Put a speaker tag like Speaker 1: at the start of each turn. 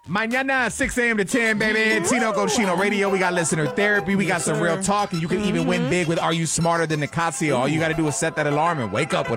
Speaker 1: Mañana, 6 a.m. to 10, baby. Tino Cochino Radio. We got listener therapy. We got some real talk. And you can even win big with Are You Smarter Than Nicasio? All you got to do is set that alarm and wake up with